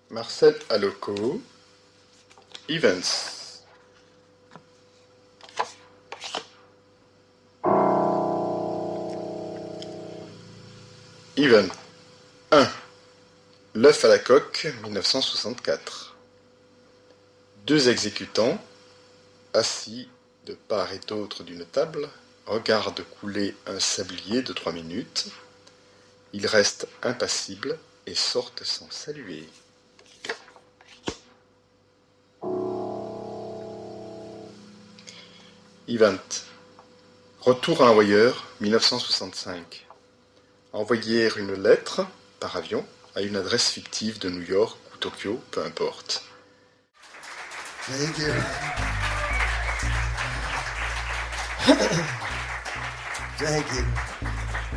Marcel Aloco, Events. Even 1. L'œuf à la coque, 1964. Deux exécutants, assis de part et d'autre d'une table, regardent couler un sablier de 3 minutes. Ils restent impassibles et sortent sans saluer. Event. Retour à Envoyeur, 1965. Envoyer une lettre, par avion, à une adresse fictive de New York ou Tokyo, peu importe. Thank you. Thank you.